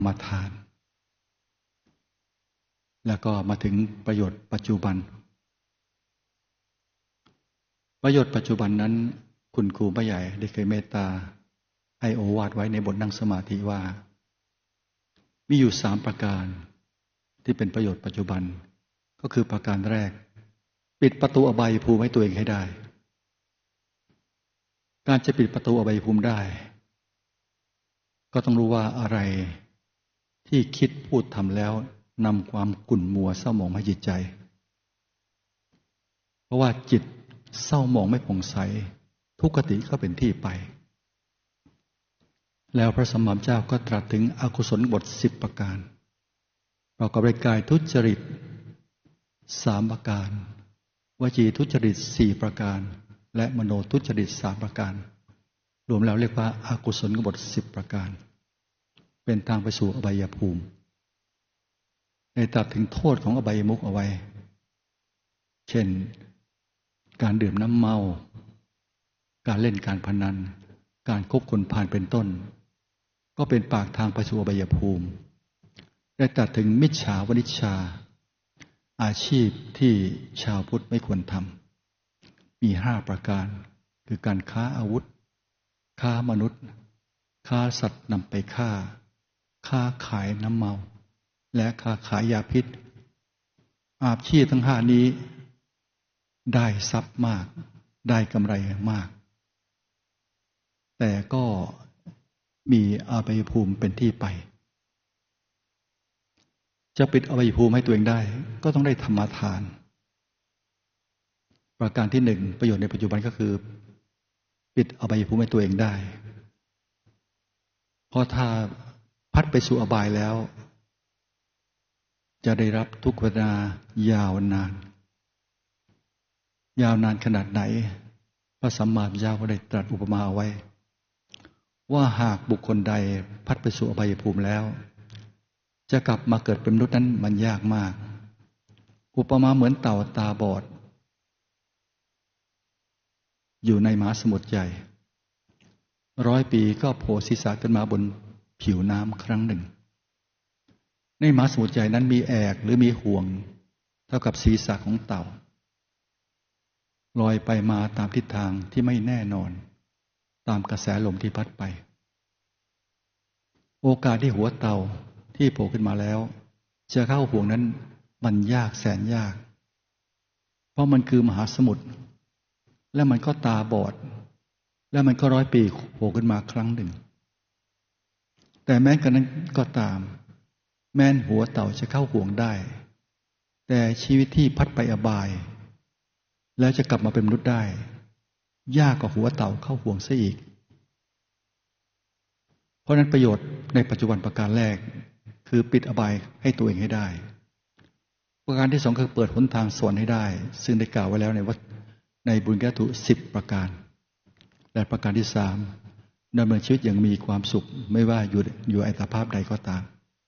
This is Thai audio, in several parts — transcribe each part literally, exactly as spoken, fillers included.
มาทานแล้วก็มาถึงประโยชน์ปัจจุบันประโยชน์ปัจจุบันนั้นคุณครูป้าใหญ่ได้เคยเมตตาให้โอวาทไว้ในบทนั่งสมาธิว่ามีอยู่สามประการที่เป็นประโยชน์ปัจจุบันก็คือประการแรกปิดประตูอบายภูมิให้ตัวเองให้ได้การจะปิดประตูอบายภูมิได้ก็ต้องรู้ว่าอะไรที่คิดพูดทำแล้วนำความขุ่นมัวเศร้าหมองให้จิตใจเพราะว่าจิตเศร้าหมองไม่ผ่องใสทุกขติก็เป็นที่ไปแล้วพระสัมมาสัมพุทธเจ้าก็ตรัสถึงอกุศลบทสิบประการประกอบด้วยกายทุจริตสามประการวจีทุจริตสี่ประการและมโนทุจริตสามประการรวมแล้วเรียกว่าอกุศลบทสิบประการเป็นทางไปสู่อบายภูมิในตรัสถึงโทษของอบายมุขเอาไว้เช่นการดื่มน้ำเมาการเล่นการพนันการคบคนพาลเป็นต้นก็เป็นปากทางไปสู่อบายภูมิได้ตรัสถึงมิจฉาวณิชชาอาชีพที่ชาวพุทธไม่ควรทำมีห้าประการคือการค้าอาวุธค้ามนุษย์ค้าสัตว์นำไปฆ่าค้าขายน้ำเมาและค้าขายยาพิษอาชีพทั้งห้านี้ได้ทรัพย์มากได้กำไรมากแต่ก็มีอบายภูมิเป็นที่ไปจะปิดอบายภูมิให้ตัวเองได้ก็ต้องได้ธรรมทานประการที่หนึ่งประโยชน์ในปัจจุบันก็คือปิดอบายภูมิให้ตัวเองได้เพราะถ้าพัดไปสู่อบายแล้วจะได้รับทุกขเวทนายาวนานยาวนานขนาดไหนพระสัมมาสัมพุทธเจ้าก็ได้ตรัสอุปมาเอาไว้ว่าหากบุคคลใดพัดไปสู่อบายภูมิแล้วจะกลับมาเกิดเป็นมนุษย์นั้นมันยากมากอุปมาเหมือนเต่าตาบอดอยู่ในมหาสมุทรใหญ่ร้อยปีก็โผล่ศีรษะขึ้นมาบนผิวน้ำครั้งหนึ่งในมหาสมุทรใหญ่นั้นมีแอกหรือมีห่วงเท่ากับศีรษะของเต่าลอยไปมาตามทิศทางที่ไม่แน่นอนตามกระแสลมที่พัดไปโอกาสที่หัวเต่าที่โผล่ขึ้นมาแล้วจะเข้าห่วงนั้นมันยากแสนยากเพราะมันคือมหาสมุทรและมันก็ตาบอดและมันก็ร้อยปีโผล่ขึ้นมาครั้งหนึ่งแต่แม้กระนั้นก็ตามแม้นหัวเต่าจะเข้าห่วงได้แต่ชีวิตที่พัดไปอบายแล้วจะกลับมาเป็นมนุษย์ได้ยากกว่าหัวเต่าเข้าห่วงซะอีกเพราะนั้นประโยชน์ในปัจจุบันประการแรกคือปิดอบายให้ตัวเองให้ได้ประการที่สองคือเปิดหนทางสวรรค์ให้ได้ซึ่งได้กล่าวไว้แล้วในวัดในบุญญาตุสิบประการและประการที่สามดำเนินชีวิตอย่างมีความสุขไม่ว่าอยู่อยู่ในสภาพใดก็ตาม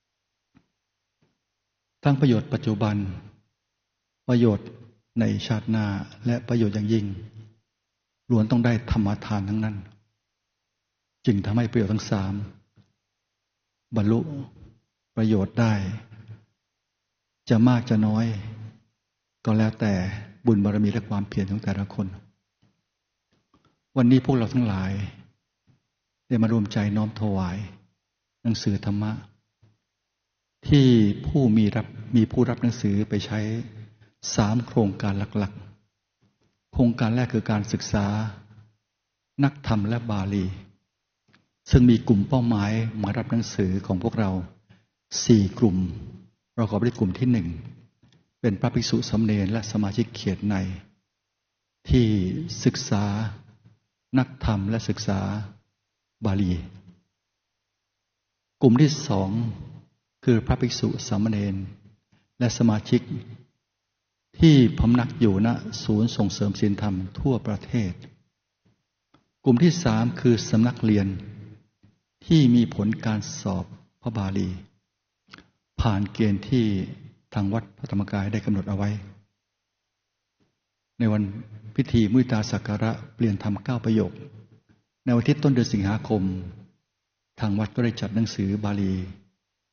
ทั้งประโยชน์ปัจจุบันประโยชน์ในชาติหน้าและประโยชน์อย่างยิ่งล้วนต้องได้ธรรมทานทั้งนั้นจึงทำให้ประโยชน์ทั้งสามบรรลุประโยชน์ได้จะมากจะน้อยก็แล้วแต่บุญบารมีและความเพียรของแต่ละคนวันนี้พวกเราทั้งหลายได้มารวมใจน้อมถวายหนังสือธรรมะที่ผู้มีรับมีผู้รับหนังสือไปใช้สามโครงการหลักๆโครงการแรกคือการศึกษานักธรรมและบาลีซึ่งมีกลุ่มเป้าหมายมารับหนังสือของพวกเราสี่กลุ่มประกอบด้วยกลุ่มที่หนึ่งเป็นพระภิกษุสามเณรและสมาชิกเขตในที่ศึกษานักธรรมและศึกษาบาลีกลุ่มที่สองคือพระภิกษุสามเณรและสมาชิกที่พำนักอยู่ณศูนย์ส่งเสริมศีลธรรมทั่วประเทศกลุ่มที่สามคือสำนักเรียนที่มีผลการสอบพระบาลีผ่านเกณฑ์ที่ทางวัดพระธรรมกายได้กำหนดเอาไว้ในวันพิธีมุทิตาสักการะเปลี่ยนธรรมเก้าประโยคในวันที่ต้นเดือนสิงหาคมทางวัดก็ได้จัดหนังสือบาลี